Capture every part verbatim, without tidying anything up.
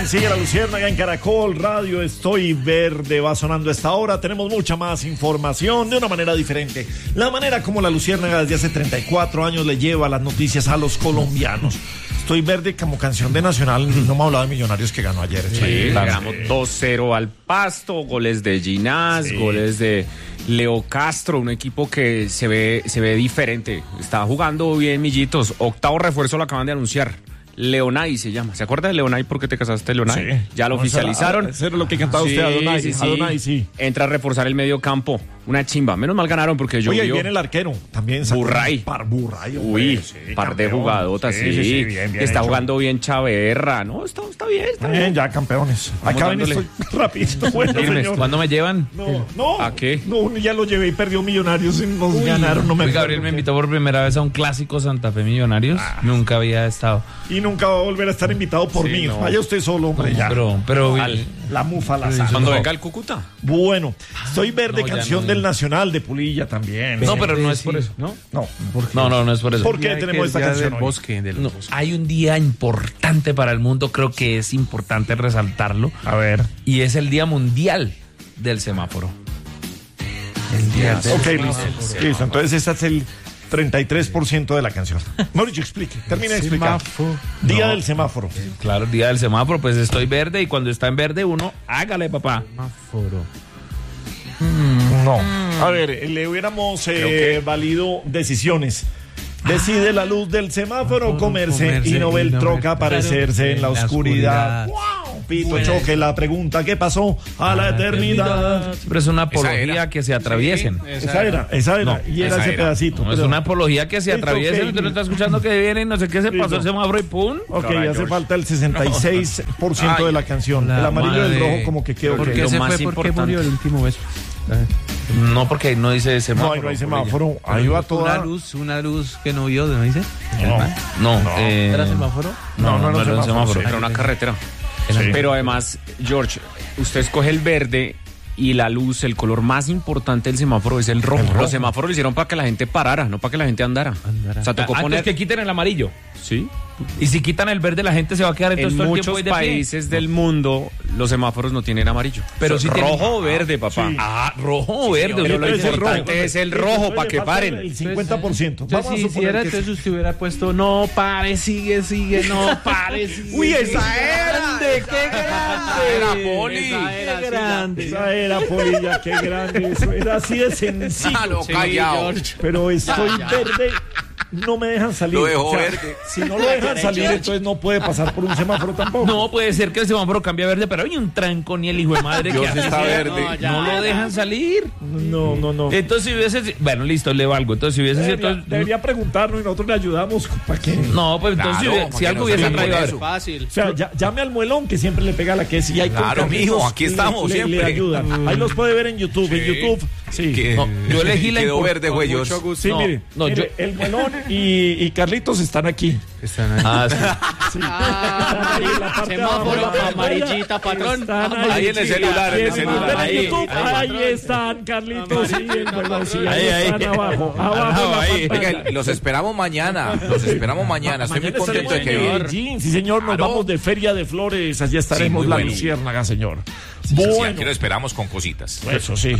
sigue la Luciérnaga en Caracol Radio. Estoy Verde va sonando a esta hora. Tenemos mucha más información de una manera diferente. La manera como la Luciérnaga desde hace treinta y cuatro años le lleva las noticias a los colombianos. Estoy Verde como canción de Nacional. No me ha hablado de Millonarios que ganó ayer. Sí, le ganamos dos cero al Pasto, goles de Ginás, sí. goles de Leo Castro, un equipo que se ve, se ve diferente. Está jugando bien, Millitos. Octavo refuerzo lo acaban de anunciar. Leonay se llama. ¿Se acuerda de Leonay? ¿Por qué te casaste, Leonay? Sí. Ya lo oficializaron. Eso era lo que cantaba sí, usted, Adonai. Sí, sí. Adonai, sí. Entra a reforzar el medio campo. Una chimba. Menos mal ganaron porque yo. Oye, ahí viene el arquero. También. Burray. Par Burray. Uy, sí, par campeón. de jugadotas, sí. sí, sí bien, bien está hecho. Jugando bien Chaverra. No, está, está bien. Está bien, bien, ya campeones. Acá ven, estoy rapidito. Bueno, señor. ¿Cuándo me llevan? No, no. ¿A qué? No, ya lo llevé y perdió Millonarios. Nos Uy, ganaron. No me Uy, Gabriel me invitó por primera vez a un clásico Santa Fe Millonarios. Ah. Nunca había estado. Y nunca va a volver a estar invitado por sí, mí. No. Vaya usted solo, hombre. No, ya. Pero, pero Al, la mufa, la sal. Cuando venga el Cúcuta. Bueno, estoy Verde, no, canción no, del no. Nacional de Pulilla también. No, pero no es por eso, ¿no? No, no, no, no es por eso. ¿Por qué tenemos esta canción del bosque, del no, bosque? Hay un día importante para el mundo, creo que es importante resaltarlo. A ver. Y es el Día Mundial del Semáforo. El Día del Ok, listo. Listo, entonces este es el treinta y tres por ciento de la canción. Mauricio, explique, termina de explicar. Día no. del semáforo. Claro, Día del Semáforo, pues estoy verde y cuando está en verde uno, hágale, papá. Semáforo. Mm, no. A ver, le hubiéramos eh, que... valido decisiones. Decide ah, la luz del semáforo comerse, comerse y no ve el troca aparecerse en la, en la oscuridad. oscuridad. ¡Wow! Pito bueno. Choque, la pregunta, ¿qué pasó a, a la eternidad? eternidad? Pero es una apología que se atraviesen. Sí, esa, esa era, esa era. No, y era ese era. pedacito. No, pero... Es una apología que se atraviesen. Usted no está escuchando que viene y no sé qué se pasó el semáforo y pum. Ok, Caray, hace George. falta el sesenta y seis por ciento Ay, de la canción. La el amarillo y el rojo como que quedó. ¿Por qué se fue? ¿Por qué murió el último beso? No, porque no dice semáforo. No, no hay semáforo. Ahí va toda. Una luz, una luz que no vio, ¿no dice? No. No. no. Eh, ¿Era semáforo? No, no, no, no era un semáforo. Sí. Era una carretera. Sí. Pero además, George, usted escoge el verde y la luz, el color más importante del semáforo es el rojo. El rojo. Los semáforos lo hicieron para que la gente parara, no para que la gente andara. andara. O sea, tocó Antes poner... que quiten el amarillo. Sí. Y si quitan el verde, la gente se va a quedar entonces en todo el muchos tiempo de países pie. del mundo los semáforos no tienen amarillo. Pero si rojo tienen... o verde, papá. Sí. Ah, rojo o verde. Sí, pero lo importante rojo. es el rojo para que paren. El cincuenta por ciento. Entonces, Vamos si a hiciera, entonces sí. usted hubiera puesto no pare, sigue, sigue, no pare, sigue. Uy, esa era. Grande, qué grande. Era Poli. Esa era, qué grande. Esa era Polilla, qué grande. Eso era así de sencillo. Ah, no, callado. Sí, pero estoy verde. No me dejan salir. Lo dejo o sea, verde. Si no lo dejan salir, entonces no puede pasar por un semáforo tampoco. No, puede ser que el semáforo cambie a verde, pero hay un trancón y el hijo de madre Dios que está hace verde. No, ya, no lo dejan salir. No, no, no. Entonces, si hubiese... Bueno, listo, le valgo. Entonces, si hubiese... Debería, entonces, debería preguntarnos y nosotros le ayudamos. ¿Para qué? No, pues entonces, claro, si, si algo hubiese traído... Es fácil. O sea, ya, llame al muelón que siempre le pega la que si hay claro, mijo, aquí estamos le, siempre. Le ayudan. Ahí los puede ver en YouTube. Sí. En YouTube, sí. Que, no, yo elegí la... Quedó verde, güey. Sí, no, mire, no, mire yo... el muelón y, y Carlitos están aquí. Están ahí. Ah, sí. sí. Ah, ahí, semáforo amarillita, patrón. Ahí en el celular, en el celular. Ahí, ahí están, Carlitos. Sí, bueno, sí, ahí, ahí están abajo. Abajo. Ahí. Oiga, los esperamos mañana. Los esperamos mañana. Estoy muy contento de que vienen. Sí, señor, nos vamos de Feria de Flores. Allí estaremos, la Luciérnaga, señor. Sí, bueno. Sí, aquí lo esperamos con cositas. Eso sí.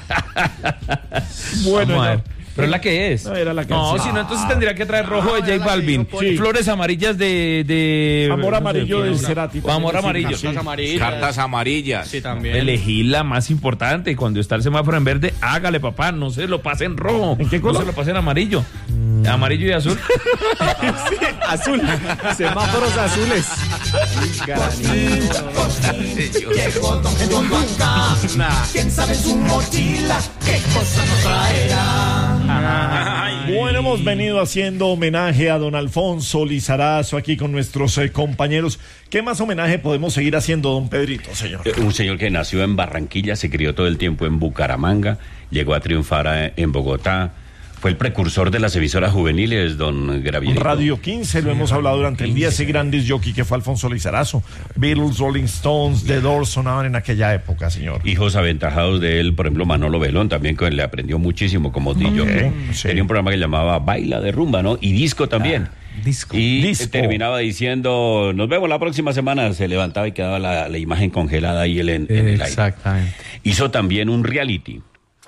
Bueno, pero es la que es. No, era la que no es. si no, entonces tendría que traer rojo de J Balvin. Sí. Flores amarillas de. de Amor amarillo de Cerati. Amor amarillo. Cartas amarillas. Cartas amarillas. Sí, también. Elegí la más importante. Cuando está el semáforo en verde, hágale, papá. No se lo pase en rojo. ¿En qué color? No se lo pase en amarillo. Mm. Amarillo y azul. Sí, azul. Semáforos azules. Llegó Don Redondo acá. ¿Quién sabe su mochila? ¿Qué cosa nos traerá? Bueno, hemos venido haciendo homenaje a don Alfonso Lizarazo aquí con nuestros eh, compañeros. ¿Qué más homenaje podemos seguir haciendo, don Pedrito, señor? Un señor que nació en Barranquilla, se crió todo el tiempo en Bucaramanga, llegó a triunfar a, en Bogotá. Fue el precursor de las emisoras juveniles, don Gravierito. Radio quince, lo hemos hablado durante el día, ese gran disc jockey que fue Alfonso Lizarazo. Beatles, Rolling Stones, The Doors sonaban en aquella época, señor. Hijos aventajados de él, por ejemplo, Manolo Belón, también que le aprendió muchísimo como disc jockey. Okay, sí. Tenía un programa que llamaba Baila de Rumba, ¿no? Y disco también. Ah. Disco. Y Disco. terminaba diciendo, nos vemos la próxima semana. Se levantaba y quedaba la, la imagen congelada ahí en, en el aire. Exactamente. Hizo también un reality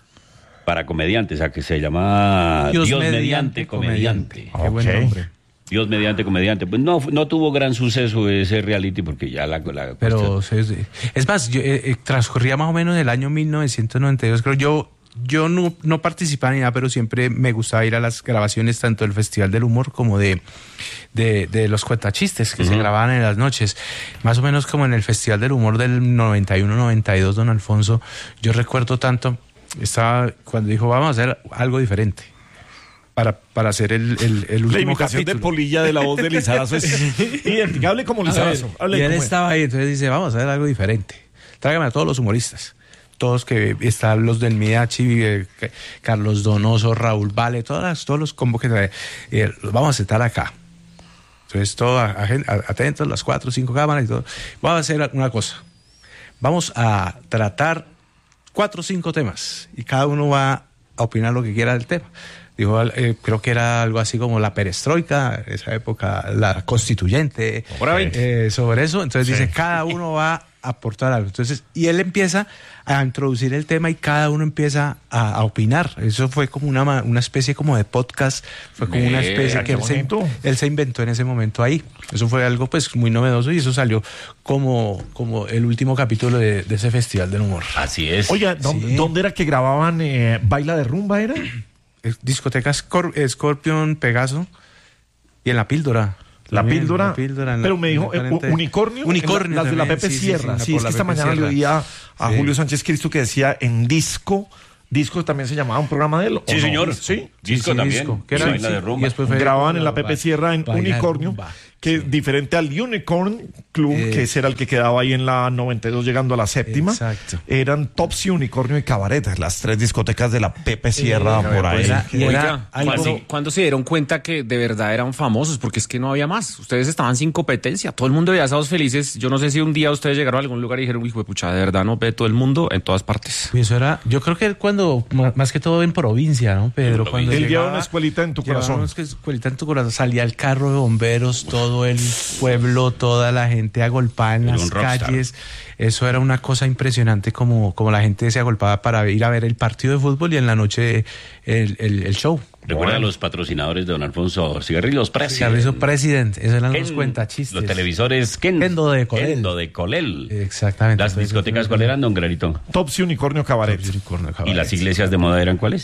para comediantes, o sea, que se llamaba Dios, Dios, mediante, mediante comediante. comediante. Qué buen Ok. nombre. Dios mediante comediante. Pues no, no tuvo gran suceso ese reality porque ya la... la Pero cuestión- sí, sí. Es más, yo, eh, eh, transcurría más o menos el año mil novecientos noventa y dos, creo yo. Yo no, no participaba ni nada, pero siempre me gustaba ir a las grabaciones tanto del Festival del Humor como de, de, de los cuentachistes que se grababan en las noches. Más o menos como en el Festival del Humor del noventa y uno noventa y dos, don Alfonso. Yo recuerdo tanto, estaba cuando dijo, vamos a hacer algo diferente para, para hacer el, el, el último La imitación capítulo. de Polilla de la voz de Lizarazo es identificable como Lizarazo. Hable Y él como es. estaba ahí, entonces dice, vamos a hacer algo diferente. Tráigame a todos los humoristas. Todos que están los del Midachi, eh, que- Carlos Donoso, Raúl Vale, todas las, todos los combos que trae. Y él, los vamos a sentar acá. Entonces, todos a- a- atentos, las cuatro o cinco cámaras y todo. Vamos a hacer una cosa. Vamos a tratar cuatro o cinco temas y cada uno va a opinar lo que quiera del tema. Dijo, eh, creo que era algo así como la perestroika, esa época, la constituyente, Hora veinte. eh, sobre eso. Entonces Sí. dice, cada uno va a aportar algo. Entonces, y él empieza a introducir el tema y cada uno empieza a, a opinar. Eso fue como una, ma- una especie como de podcast, fue como una Vea, especie que qué él se, bonito. él se inventó en ese momento ahí. Eso fue algo pues muy novedoso y eso salió como, como el último capítulo de, de ese Festival del Humor. Así es. Oiga, ¿dó- Sí. ¿dónde era que grababan eh, Baila de Rumba? ¿Era? Eh, Discoteca Scor- Scorpion, Pegaso y en La Píldora. La También, píldora, La Píldora, en la- pero me dijo en la eh, cuarenta. unicornio, Unicornio las de la también, Pepe sí, sí, Sierra. sí, Sí, por es la que esta Pepe mañana le Sierra. oía a Sí. Julio Sánchez Cristo que decía en disco, disco también se llamaba un programa de él. ¿o Sí, no? señor. Sí. Disco Sí, también. disco. ¿Qué Y era? baila Sí. de rumba. Y después fue- Grababan en la Ba- Pepe Sierra en Baila Unicornio, Rumba. que es diferente al Unicorn Club, Eh. que ese era el que quedaba ahí en la noventa y dos llegando a la séptima. Exacto. Eran Topsy, Unicornio y Cabaret, las tres discotecas de la Pepe Sierra Eh, por ahí. era- y era Oiga, algo- ¿cuándo, cuándo se dieron cuenta que de verdad eran famosos? Porque es que no había más. Ustedes estaban sin competencia. Todo el mundo veía Sábados Felices. Yo no sé si un día ustedes llegaron a algún lugar y dijeron, hijo de pucha, de verdad no ve todo el mundo en todas partes. Y eso era, yo creo que cuando, ma- más que todo en provincia, ¿no, Pedro? Cuando Él llevaba llegaba- una escuelita en tu llevaba corazón. una escuelita en tu corazón, salía el carro de bomberos, todo el pueblo, toda la gente agolpada en Era las un rockstar. calles. Eso era una cosa impresionante como, como la gente se agolpaba para ir a ver el partido de fútbol y en la noche el, el, el show. Recuerda a los patrocinadores de don Alfonso Cigarrillos President. Cigarrillo President, esos eran los Ken- cuentachistes. Los televisores Ken- Kendo de Colel. Kendo de Colel. Exactamente. Las discotecas, ¿cuáles eran, don Granito? Topsy, Unicornio, Cabaret. ¿Y las iglesias de moda eran cuáles?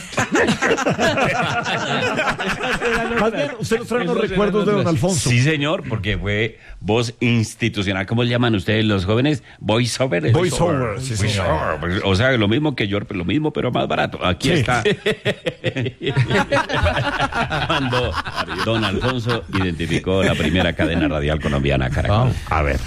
Más bien, usted nos trae unos recuerdos de don Alfonso. Sí, señor, porque fue voz institucional. ¿Cómo le llaman ustedes los jóvenes? Voice over. Voice over, sí, Voice señor. over. Pues, o sea, lo mismo que yo, lo mismo, pero más barato. Aquí Sí. está. Cuando don Alfonso identificó la primera cadena radial colombiana, Caracol. Wow. A ver.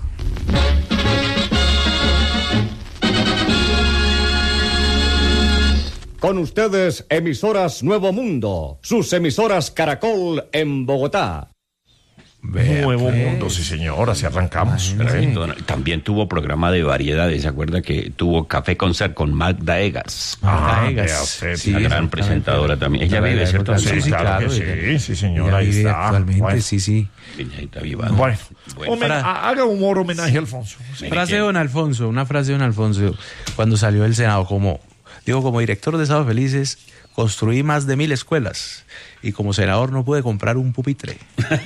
Con ustedes, emisoras Nuevo Mundo, sus emisoras Caracol en Bogotá. Vea, Nuevo pues. Mundo, sí señor, así arrancamos. Perfecto. También tuvo programa de variedades. ¿Se acuerda que tuvo Café Concert con Magda Egas? Magda Ah, Egas. vea usted, Sí, una gran exactamente. presentadora también. Ella Magda vive, Egas, ¿cierto? Sí, sí, claro. que sí, ella- sí, señor, ella ahí vive está. actualmente, Bueno. sí, sí. Ella está viva. Bueno, Bueno. Homen- Para- ha- haga humor, homenaje a Alfonso. Mire Frase que- de don Alfonso, una frase de don Alfonso, cuando salió del Senado, como, digo, como director de Sábados Felices, construí más de mil escuelas y como senador no pude comprar un pupitre.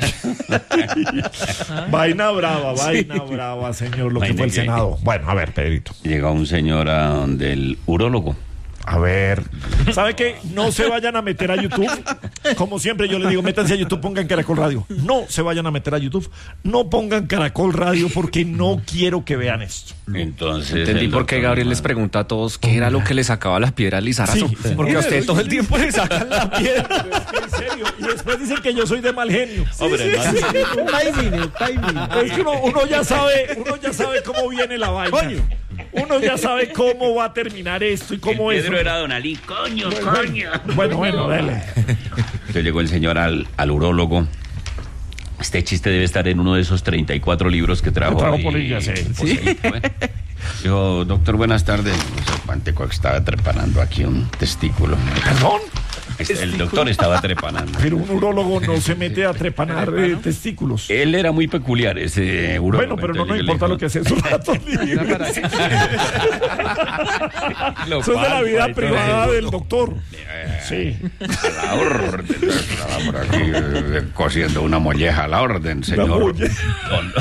Vaina brava, vaina brava, señor, lo que Vaina fue el que- Senado. Bueno, a ver, Pedrito. Llegó un señor a donde el urólogo. A ver, ¿sabe qué? No se vayan a meter a YouTube. Como siempre yo les digo, métanse a YouTube, pongan Caracol Radio. No se vayan a meter a YouTube. No pongan Caracol Radio porque no quiero que vean esto. Entonces. Entendí el por qué doctor Gabriel les Omar- pregunta a todos qué era lo que le sacaba las piedras al Lizarazo. Sí, sí. Porque a usted todo el tiempo le sacan la La piedra, en serio. Y después dicen que yo soy de mal genio. Hombre, no, El timing, el timing. Es que uno, uno ya sabe, uno ya sabe cómo viene la vaina. Uno ya sabe cómo va a terminar esto y cómo el es. Pedro era don Ali. Coño, coño. Bueno, bueno, dale. Entonces llegó el señor al, al urólogo. Este chiste debe estar en uno de esos treinta y cuatro libros que trajo. Que trajo ahí, Polilla, sí. posadito, ¿eh? Dijo, doctor, buenas tardes. No sé cuánto estaba preparando aquí un testículo. Perdón. El doctor estaba trepanando. Pero un urólogo no se mete a trepanar eh, testículos. Él era muy peculiar, ese urólogo. Bueno, pero no nos importa lo que hace en sus ratos libres. Eso es de la vida privada del doctor. Sí. A la orden. Estaba por aquí eh, cosiendo una molleja a la orden, señor. Don...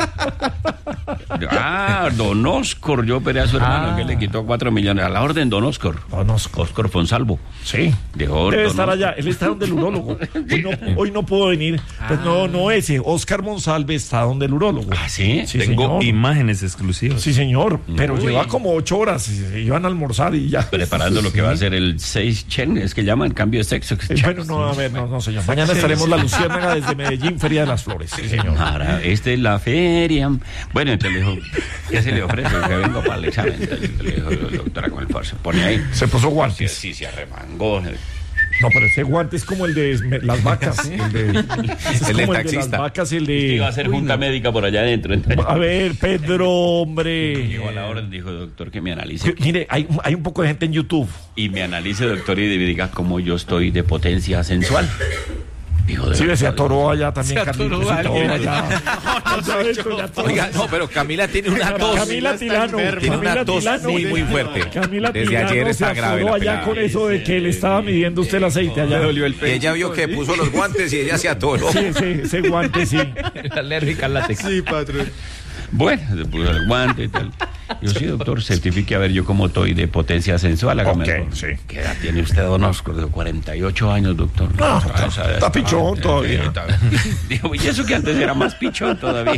Ah, don Oscar. Yo operé a su hermano ah. que le quitó cuatro millones. A la orden, don Oscar. Don Oscar. Oscar Fonsalvo. Sí. Dijo, debe estar allá. Él está donde el urólogo. Hoy no, hoy no puedo venir. Pues no, no ese. Oscar Monsalve está donde el urólogo. ¿Ah, sí? sí Tengo señor. imágenes exclusivas. Sí, señor. Pero Uy. lleva como ocho horas. Se iban a almorzar y ya. Preparando lo que va a ser el seis Chen, es que llaman cambio de sexo. Eh, bueno, no, a ver, no, no señor. Mañana estaremos la Luciérnaga desde Medellín, Feria de las Flores. Sí, señor. Ahora, esta es la feria. Bueno, entonces le dijo, ¿qué se le ofrece? Que vengo para el examen. Entonces le dijo, doctora, con el par se pone ahí. Se puso guantes. Sí, se arremangó. No, pero ese guante es como el de las vacas. ¿Sí? El de, es el de como taxista. El de las vacas, el de... Iba a hacer junta Uy, no. médica por allá adentro. Entonces. A ver, Pedro, hombre. Llegó a la hora, dijo, doctor, que me analice. Que, mire, hay, hay un poco de gente en YouTube. Y me analice, doctor, y diga cómo yo estoy de potencia sensual. Dijo, de sí, se atoró allá también. Se atoró alguien allá. No, no, no, Oiga, no, pero Camila tiene una tos. Camila Tilano. Tiene Camila una tos Tilano, muy, muy fuerte. Camila Desde Tilano ayer está se grave. atoró allá con eso de que le estaba midiendo usted el aceite allá. Le dolió el pecho. Y ella vio que puso los guantes y ella se atoró. Sí, sí, ese guante sí. Alérgica al látex. Sí, patrón. Bueno, se puso el guante y tal. Yo sí, doctor, certifique a ver yo cómo estoy de potencia sensual. Hágame okay, sí. ¿Qué edad tiene usted, don Oscar? De cuarenta y ocho años, doctor. No, está, está, está pichón todavía. Dijo, y eso que antes era más pichón todavía.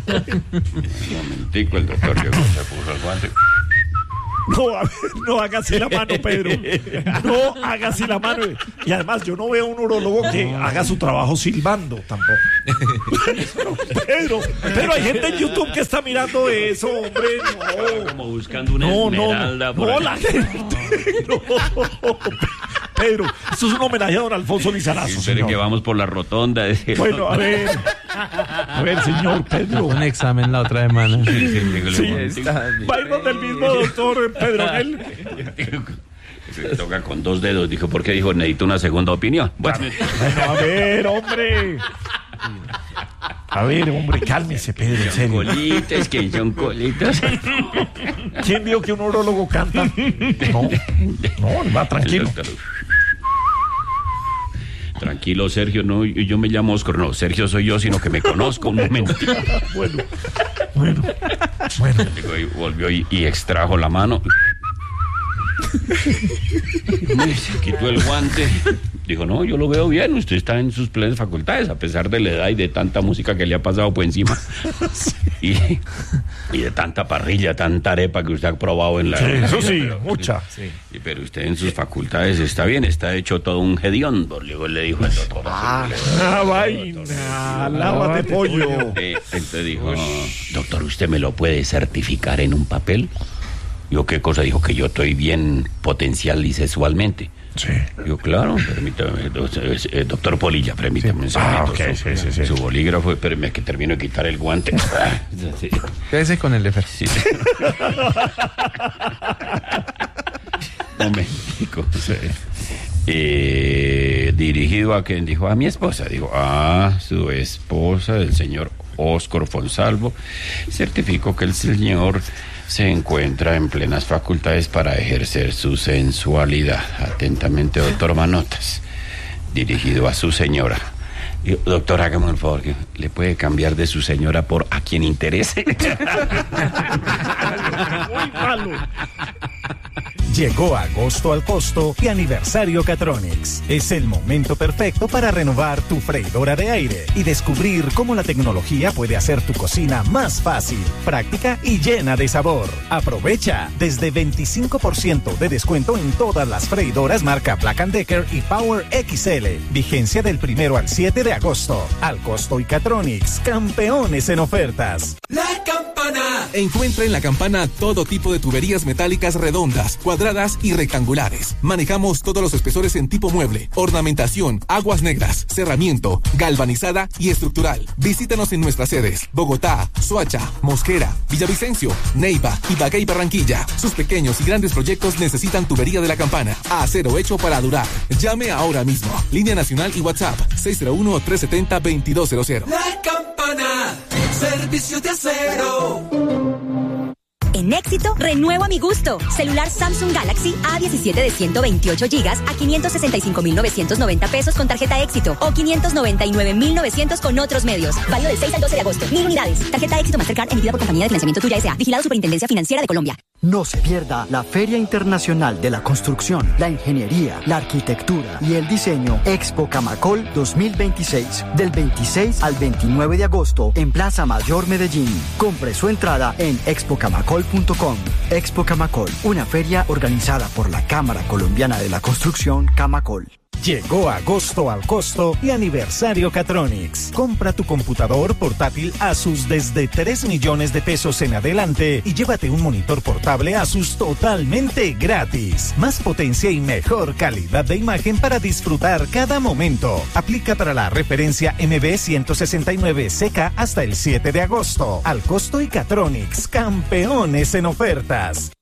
Un momentico, el doctor llegó, se puso el guante. No, a ver, no haga así la mano, Pedro. No haga así la mano. Y además, yo no veo un urólogo que haga su trabajo silbando tampoco. Pedro, pero hay gente en YouTube que está mirando eso, hombre. No. Como buscando una no, esmeralda. No, por no, ahí. la gente. No. Pedro, esto es un homenaje a don Alfonso Lizarazo. Sí, que vamos por la rotonda. Bueno, a ver. A ver, señor Pedro. Un examen la otra semana. Sí, sí, sí, va a ir donde el mismo doctor Pedronel. Se toca con dos dedos. Dijo, ¿por qué? Dijo, necesito una segunda opinión. Bueno, bueno, a ver, hombre. A ver, hombre, cálmese, Pedro, en serio. Colitas, que son colitas. ¿Quién dijo que un urólogo canta? No, no, va tranquilo. Tranquilo, Sergio, no, yo me llamo Oscar, no, Sergio soy yo, sino que me conozco un momento. Bueno, bueno, bueno. Y volvió y, y extrajo la mano. Se quitó el guante. Dijo, no, yo lo veo bien, usted está en sus plenas facultades, a pesar de la edad y de tanta música que le ha pasado por encima. Y, y de tanta parrilla, tanta arepa que usted ha probado en la... Sí, en la eso vida, sí, pero, mucha. Sí. Pero usted en sus facultades está bien, está hecho todo un hediondo, luego le dijo el doctor. Ah, ah vaina, lava de pollo. Eh, entonces dijo, doctor, ¿usted me lo puede certificar en un papel? Yo, ¿qué cosa? Dijo que yo estoy bien potencial y sexualmente. Sí. Yo, claro, permítame, doctor Polilla, permítame. Sí. Ah, ok, sí, sí, sí. Su bolígrafo, espérame que termino de quitar el guante. Sí. Quédese con el Efer. Sí. Momentico. Sí. Eh, dirigido a quien dijo, a mi esposa. Dijo, ah, su esposa, el señor Oscar Fonsalvo, certificó que el señor se encuentra en plenas facultades para ejercer su sensualidad. Atentamente, doctor Manotas, dirigido a su señora. Yo, doctor, hágame un favor, que le puede cambiar de su señora por a quien interese. Muy malo. Llegó agosto al costo y aniversario Catronics. Es el momento perfecto para renovar tu freidora de aire y descubrir cómo la tecnología puede hacer tu cocina más fácil, práctica y llena de sabor. Aprovecha desde veinticinco por ciento de descuento en todas las freidoras marca Black and Decker y Power X L. Vigencia del primero al siete de agosto. Al costo y Catronics, campeones en ofertas. La campana. Campana. Encuentra en La Campana todo tipo de tuberías metálicas redondas, cuadradas y rectangulares. Manejamos todos los espesores en tipo mueble, ornamentación, aguas negras, cerramiento, galvanizada y estructural. Visítanos en nuestras sedes: Bogotá, Soacha, Mosquera, Villavicencio, Neiva, Ibagué y Barranquilla. Sus pequeños y grandes proyectos necesitan tubería de La Campana. Acero hecho para durar. Llame ahora mismo. Línea nacional y WhatsApp seis cero uno, tres siete cero, dos dos cero cero. La Campana, servicio de acero. En Éxito, renuevo a mi gusto. Celular Samsung Galaxy A diecisiete de ciento veintiocho gigas a quinientos sesenta y cinco mil novecientos noventa pesos con tarjeta Éxito o quinientos noventa y nueve mil novecientos con otros medios. Válido del seis al doce de agosto. Mil unidades. Tarjeta Éxito Mastercard emitida por Compañía de Financiamiento Tuya S A. Vigilado Superintendencia Financiera de Colombia. No se pierda la Feria Internacional de la Construcción, la Ingeniería, la Arquitectura y el Diseño Expo Camacol dos mil veintiséis, del veintiséis al veintinueve de agosto en Plaza Mayor Medellín. Compre su entrada en expo camacol punto com. Expo Camacol, una feria organizada por la Cámara Colombiana de la Construcción Camacol. Llegó agosto al costo y aniversario Catronics. Compra tu computador portátil Asus desde tres millones de pesos en adelante y llévate un monitor portable Asus totalmente gratis. Más potencia y mejor calidad de imagen para disfrutar cada momento. Aplica para la referencia M B ciento sesenta y nueve C K hasta el siete de agosto. Al costo y Catronics, campeones en ofertas.